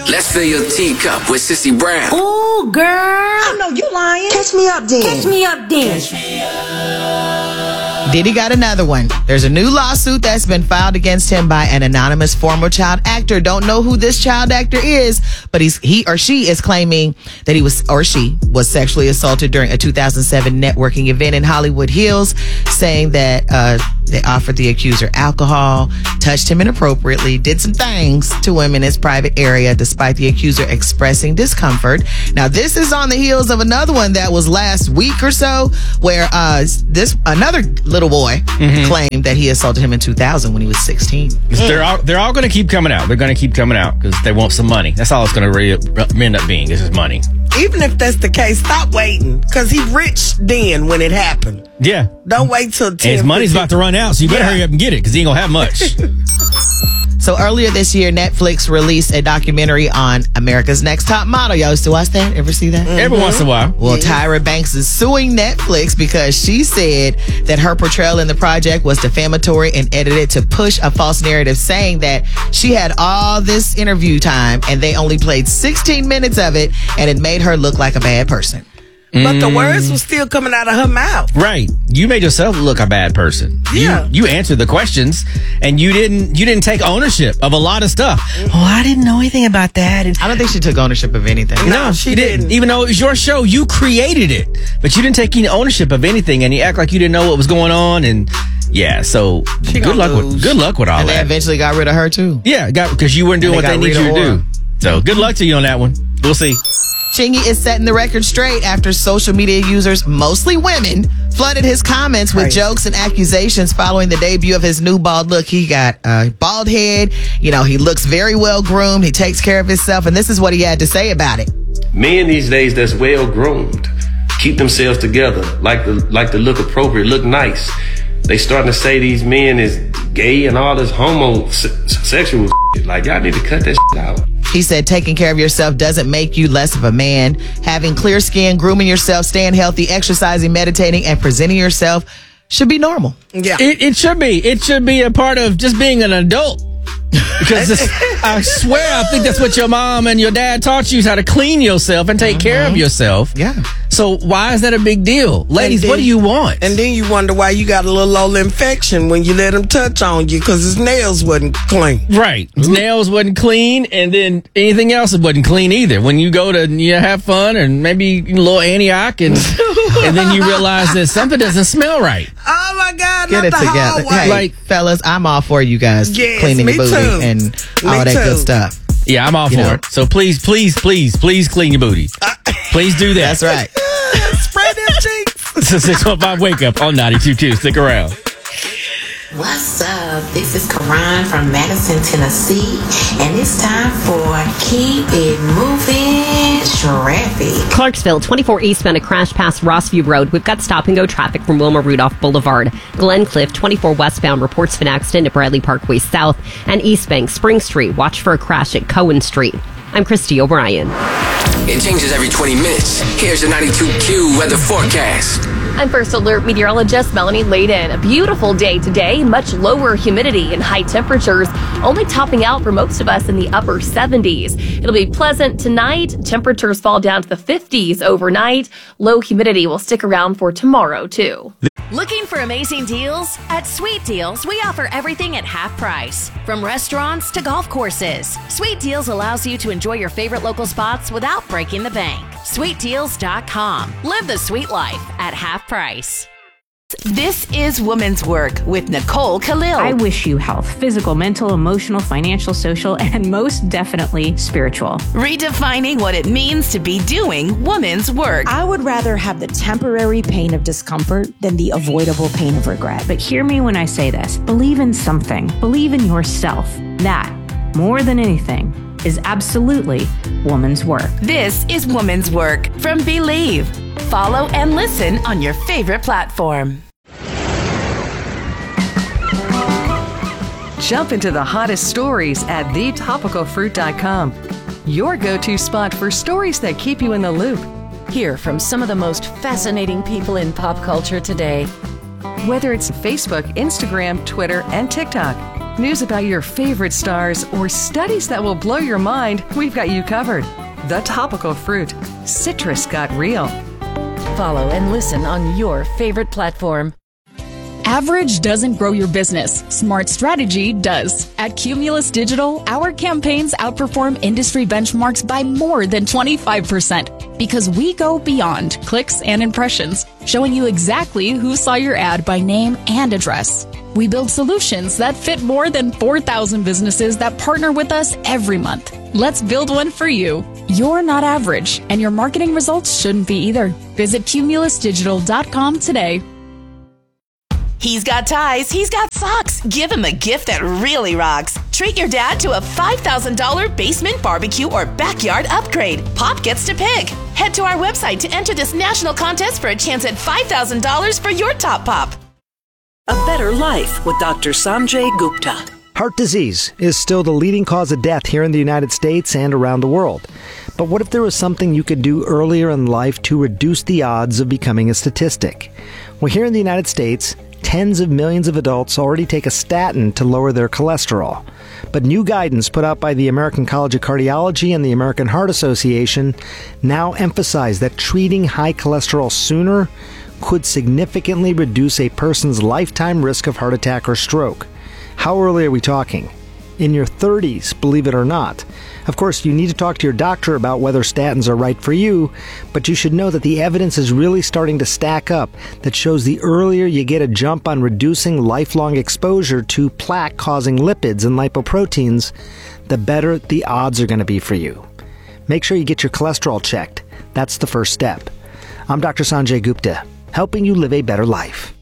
Let's fill your teacup with Sissy Brown. Ooh, girl. I know you lying. Catch me up then. Diddy got another one. There's a new lawsuit that's been filed against him by an anonymous former child actor. Don't know who this child actor is, but he or she is claiming that he was or she was sexually assaulted during a 2007 networking event in Hollywood Hills, saying that they offered the accuser alcohol, touched him inappropriately, did some things to him in his private area, despite the accuser expressing discomfort. Now, this is on the heels of another one that was last week or so, where another little boy claimed that he assaulted him in 2000 when he was 16. They're all going to keep coming out. They're going to keep coming out because they want some money. That's all it's going to end up being. This is money. Even if that's the case, stop waiting. Because he rich then when it happened. Yeah. Don't wait till 10. And his money's about to run out, so you better hurry up and get it because he ain't going to have much. So earlier this year, Netflix released a documentary on America's Next Top Model. Y'all used to watch that? Ever see that? Every once in a while. Well, Tyra Banks is suing Netflix because she said that her portrayal in the project was defamatory and edited to push a false narrative, saying that she had all this interview time and they only played 16 minutes of it, and it made her look like a bad person. But the words were still coming out of her mouth. Right. You made yourself look a bad person. Yeah. You answered the questions and you didn't take ownership of a lot of stuff. Oh, I didn't know anything about that. I don't think she took ownership of anything. No, she didn't. Even though it was your show, you created it. But you didn't take any ownership of anything and you act like you didn't know what was going on. And yeah, so good luck with all and that. They eventually got rid of her too. Yeah, because you weren't doing what they need you to do. So good luck to you on that one. We'll see. Chingy is setting the record straight after social media users, mostly women, flooded his comments with jokes and accusations following the debut of his new bald look. He got a bald head. You know, he looks very well groomed. He takes care of himself. And this is what he had to say about it. Men these days that's well groomed keep themselves together, like to look appropriate, look nice. They starting to say these men is gay and all this homosexual shit. Like, y'all need to cut that shit out. He said taking care of yourself doesn't make you less of a man. Having clear skin, grooming yourself, staying healthy, exercising, meditating, and presenting yourself should be normal. Yeah. It should be. It should be a part of just being an adult. Because I swear I think that's what your mom and your dad taught you, is how to clean yourself and take care of yourself. Yeah. So why is that a big deal? Ladies, what do you want? And then you wonder why you got a little old infection when you let him touch on you because his nails wasn't clean. Right. His nails wasn't clean, and then anything else wasn't clean either. When you go to have fun and maybe a little Antioch and then you realize that something doesn't smell right. Oh my God, Get not it the together. hallway. Hey, like, fellas, I'm all for you guys cleaning your booty and all that good stuff. Yeah, I'm all for it. So please clean your booty. Please do that. That's right. Spread them cheeks. It's a 615 Wake Up on 92.2. Stick around. What's up? This is Karan from Madison, Tennessee, and it's time for Keep It Moving Traffic. Clarksville, 24 eastbound, a crash past Rossview Road. We've got stop-and-go traffic from Wilma Rudolph Boulevard. Glencliff, 24 westbound, reports of an accident at Bradley Parkway South. And East Bank, Spring Street, watch for a crash at Cohen Street. I'm Christy O'Brien. It changes every 20 minutes. Here's your 92Q weather forecast. I'm First Alert meteorologist Melanie Layden. A beautiful day today, much lower humidity and high temperatures, only topping out for most of us in the upper 70s. It'll be pleasant tonight. Temperatures fall down to the 50s overnight. Low humidity will stick around for tomorrow, too. Looking for amazing deals? At Sweet Deals, we offer everything at half price. From restaurants to golf courses. Sweet Deals allows you to enjoy your favorite local spots without breaking the bank. SweetDeals.com. Live the sweet life at half price. This is Women's Work with Nicole Khalil. I wish you health, physical, mental, emotional, financial, social, and most definitely spiritual. Redefining what it means to be doing women's work. I would rather have the temporary pain of discomfort than the avoidable pain of regret. But hear me when I say this. Believe in something. Believe in yourself. That, more than anything, is absolutely woman's work. This is Woman's Work from Believe. Follow and listen on your favorite platform. Jump into the hottest stories at thetopicalfruit.com. Your go-to spot for stories that keep you in the loop. Hear from some of the most fascinating people in pop culture today. Whether it's Facebook, Instagram, Twitter, and TikTok. news about your favorite stars, or studies that will blow your mind, we've got you covered. The Topical Fruit. Citrus got real. Follow and listen on your favorite platform. Average doesn't grow your business. Smart strategy does. At Cumulus Digital, our campaigns outperform industry benchmarks by more than 25% because we go beyond clicks and impressions, showing you exactly who saw your ad by name and address. We build solutions that fit more than 4,000 businesses that partner with us every month. Let's build one for you. You're not average, and your marketing results shouldn't be either. Visit cumulusdigital.com today. He's got ties, he's got socks. Give him a gift that really rocks. Treat your dad to a $5,000 basement barbecue or backyard upgrade. Pop gets to pick. Head to our website to enter this national contest for a chance at $5,000 for your top pop. A Better Life with Dr. Sanjay Gupta. Heart disease is still the leading cause of death here in the United States and around the world. But what if there was something you could do earlier in life to reduce the odds of becoming a statistic? Well, here in the United States, tens of millions of adults already take a statin to lower their cholesterol. But new guidance put out by the American College of Cardiology and the American Heart Association now emphasize that treating high cholesterol sooner could significantly reduce a person's lifetime risk of heart attack or stroke. How early are we talking? In your 30s, believe it or not. Of course, you need to talk to your doctor about whether statins are right for you, but you should know that the evidence is really starting to stack up that shows the earlier you get a jump on reducing lifelong exposure to plaque-causing lipids and lipoproteins, the better the odds are going to be for you. Make sure you get your cholesterol checked. That's the first step. I'm Dr. Sanjay Gupta, helping you live a better life.